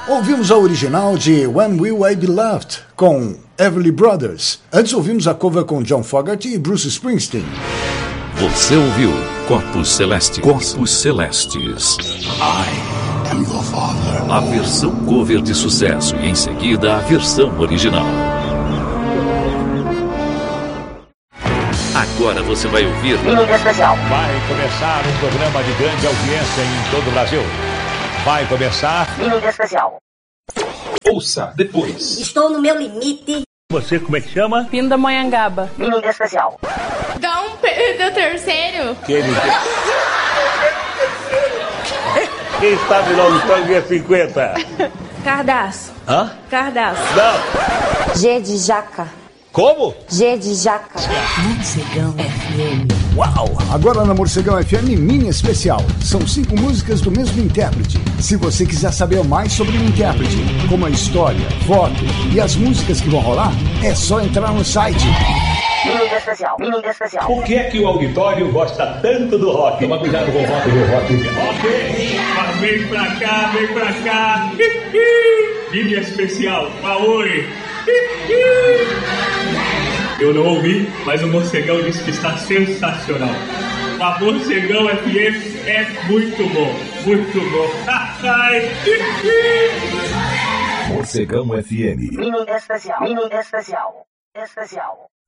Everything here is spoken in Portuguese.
Ouvimos a original de When Will I Be Loved, com Everly Brothers. Antes ouvimos a cover com John Fogerty e Bruce Springsteen. Você ouviu Corpos Celestes. Corpos Celestes. I am your father. A versão cover de sucesso e em seguida a versão original. Agora você vai ouvir Mídia Especial. Vai começar um programa de grande audiência em todo o Brasil. Vai começar Mídia Especial. Ouça depois. Estou no meu limite. Você, como é que chama? Pindamonhangaba. Mídia Especial. Dom Pedro III. Quem sabe o nome do dia 50? Cardaço. Hã? Cardaço. Não. G de jaca. Como? G de jaca. Morcegão FM. Uau! Agora na Morcegão FM Mini Especial. São 5 músicas do mesmo intérprete. Se você quiser saber mais sobre o intérprete, como a história, foto e as músicas que vão rolar, é só entrar no site. Mídia Especial. Mídia Especial. Por que é que o auditório gosta tanto do rock? Toma cuidado com o rock do rock. Ok, mas vem pra cá, vem pra cá. Mídia Especial, Maoi. Eu não ouvi, mas o Morcegão disse que está sensacional. A Morcegão FM é muito bom, muito bom. Morcegão FM. Mídia Especial. Mídia Especial. Especial.